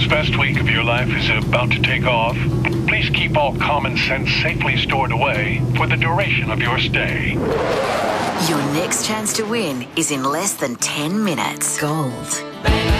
best week of your life is about to take off, please keep all common sense safely stored away for the duration of your stay. Your next chance to win is in less than 10 minutes. Gold.